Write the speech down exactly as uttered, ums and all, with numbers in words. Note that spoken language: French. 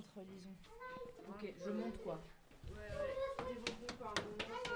montre, lisons. Ok, je monte quoi. Ouais, ouais. C'était bon, par un moment.